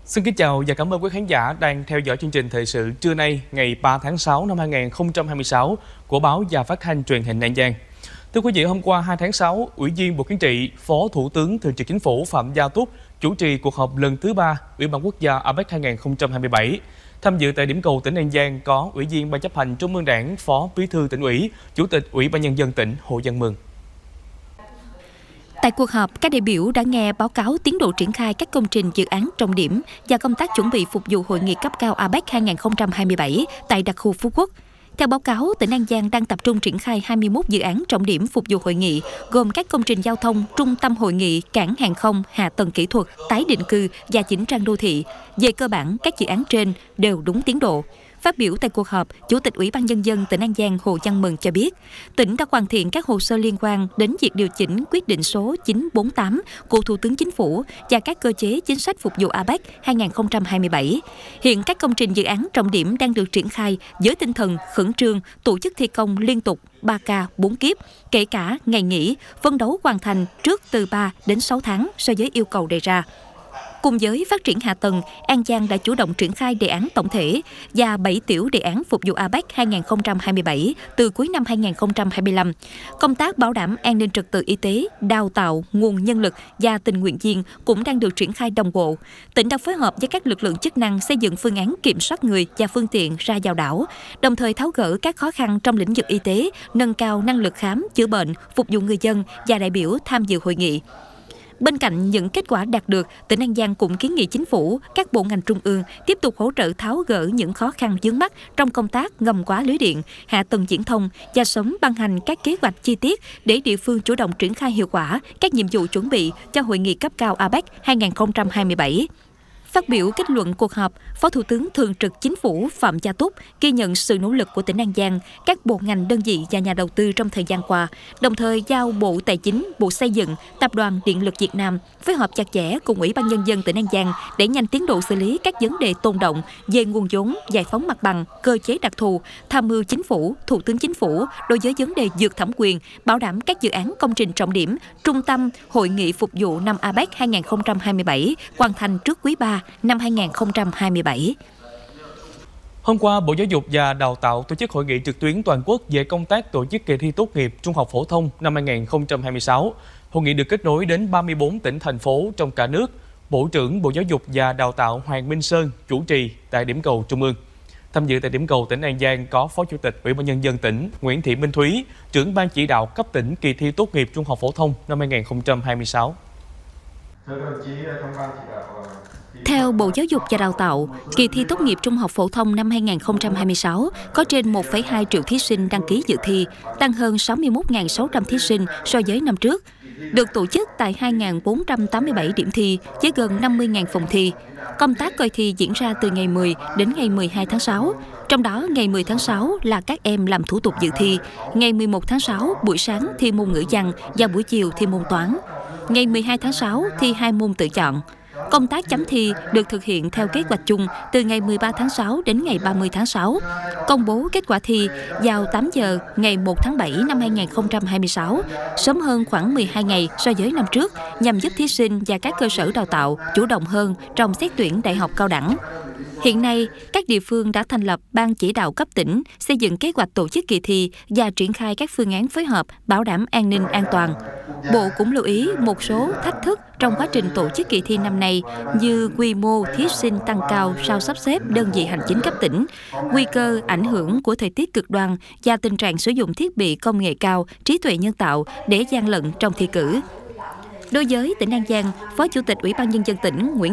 Xin kính chào và cảm ơn quý khán giả đang theo dõi chương trình thời sự trưa nay ngày 3 tháng 6 năm 2026 của báo Và Phát thanh Truyền hình An Giang. Thưa quý vị, hôm qua 2 tháng 6, Ủy viên Bộ Chính trị, Phó Thủ tướng Thường trực Chính phủ Phạm Gia Túc chủ trì cuộc họp lần thứ 3 Ủy ban Quốc gia APEC 2027. Tham dự tại điểm cầu tỉnh An Giang có Ủy viên Ban chấp hành Trung ương Đảng, Phó Bí thư Tỉnh ủy, Chủ tịch Ủy ban Nhân dân tỉnh Hồ Văn Mừng. Tại cuộc họp, các đại biểu đã nghe báo cáo tiến độ triển khai các công trình dự án trọng điểm và công tác chuẩn bị phục vụ hội nghị cấp cao APEC 2027 tại đặc khu Phú Quốc. Theo báo cáo, tỉnh An Giang đang tập trung triển khai 21 dự án trọng điểm phục vụ hội nghị, gồm các công trình giao thông, trung tâm hội nghị, cảng hàng không, hạ tầng kỹ thuật, tái định cư và chỉnh trang đô thị. Về cơ bản, các dự án trên đều đúng tiến độ. Phát biểu tại cuộc họp, Chủ tịch Ủy ban Nhân dân tỉnh An Giang Hồ Văn Mừng cho biết, tỉnh đã hoàn thiện các hồ sơ liên quan đến việc điều chỉnh quyết định số 948 của Thủ tướng Chính phủ và các cơ chế chính sách phục vụ APEC 2027. Hiện các công trình dự án trọng điểm đang được triển khai với tinh thần khẩn trương, tổ chức thi công liên tục 3K 4 kiếp, kể cả ngày nghỉ, phấn đấu hoàn thành trước từ 3 đến 6 tháng so với yêu cầu đề ra. Cùng với phát triển hạ tầng, An Giang đã chủ động triển khai đề án tổng thể và 7 tiểu đề án phục vụ APEC 2027 từ cuối năm 2025. Công tác bảo đảm an ninh trật tự y tế, đào tạo, nguồn nhân lực và tình nguyện viên cũng đang được triển khai đồng bộ. Tỉnh đang phối hợp với các lực lượng chức năng xây dựng phương án kiểm soát người và phương tiện ra vào đảo, đồng thời tháo gỡ các khó khăn trong lĩnh vực y tế, nâng cao năng lực khám, chữa bệnh, phục vụ người dân và đại biểu tham dự hội nghị. Bên cạnh những kết quả đạt được, tỉnh An Giang cũng kiến nghị Chính phủ, các bộ ngành trung ương tiếp tục hỗ trợ tháo gỡ những khó khăn vướng mắc trong công tác ngầm quá lưới điện, hạ tầng viễn thông và sớm ban hành các kế hoạch chi tiết để địa phương chủ động triển khai hiệu quả các nhiệm vụ chuẩn bị cho hội nghị cấp cao APEC 2027. Phát biểu kết luận cuộc họp, Phó Thủ tướng Thường trực Chính phủ Phạm Gia Túc ghi nhận sự nỗ lực của tỉnh An Giang, các bộ ngành đơn vị và nhà đầu tư trong thời gian qua, đồng thời giao Bộ Tài chính, Bộ Xây dựng, Tập đoàn Điện lực Việt Nam phối hợp chặt chẽ cùng Ủy ban Nhân dân tỉnh An Giang để nhanh tiến độ xử lý các vấn đề tồn động về nguồn vốn, giải phóng mặt bằng, cơ chế đặc thù, tham mưu Chính phủ, Thủ tướng Chính phủ đối với vấn đề vượt thẩm quyền, bảo đảm các dự án công trình trọng điểm, trung tâm, hội nghị phục vụ năm APEC 2027 hoàn thành trước quý 3 năm 2027. Hôm qua, Bộ Giáo dục và Đào tạo tổ chức hội nghị trực tuyến toàn quốc về công tác tổ chức kỳ thi tốt nghiệp trung học phổ thông năm 2026. Hội nghị được kết nối đến 34 tỉnh, thành phố trong cả nước. Bộ trưởng Bộ Giáo dục và Đào tạo Hoàng Minh Sơn chủ trì tại điểm cầu Trung ương. Tham dự tại điểm cầu tỉnh An Giang có Phó Chủ tịch Ủy ban Nhân dân tỉnh Nguyễn Thị Minh Thúy, trưởng ban chỉ đạo cấp tỉnh kỳ thi tốt nghiệp trung học phổ thông năm 2026. Theo Bộ Giáo dục và Đào tạo, kỳ thi tốt nghiệp trung học phổ thông năm 2026 có trên 1,2 triệu thí sinh đăng ký dự thi, tăng hơn 61.600 thí sinh so với năm trước. Được tổ chức tại 2.487 điểm thi với gần 50.000 phòng thi. Công tác coi thi diễn ra từ ngày 10 đến ngày 12 tháng 6. Trong đó, ngày 10 tháng 6 là các em làm thủ tục dự thi. Ngày 11 tháng 6, buổi sáng thi môn ngữ văn và buổi chiều thi môn toán. Ngày 12 tháng 6 thi 2 môn tự chọn. Công tác chấm thi được thực hiện theo kế hoạch chung từ ngày 13 tháng 6 đến ngày 30 tháng 6. Công bố kết quả thi vào 8 giờ ngày 1 tháng 7 năm 2026, sớm hơn khoảng 12 ngày so với năm trước, nhằm giúp thí sinh và các cơ sở đào tạo chủ động hơn trong xét tuyển đại học cao đẳng. Hiện nay, các địa phương đã thành lập Ban chỉ đạo cấp tỉnh, xây dựng kế hoạch tổ chức kỳ thi và triển khai các phương án phối hợp bảo đảm an ninh an toàn. Bộ cũng lưu ý một số thách thức trong quá trình tổ chức kỳ thi năm nay như quy mô thí sinh tăng cao sau sắp xếp đơn vị hành chính cấp tỉnh, nguy cơ ảnh hưởng của thời tiết cực đoan và tình trạng sử dụng thiết bị công nghệ cao, trí tuệ nhân tạo để gian lận trong thi cử. Đối với tỉnh An Giang, Phó Chủ tịch Ủy ban Nhân dân tỉnh Nguyễn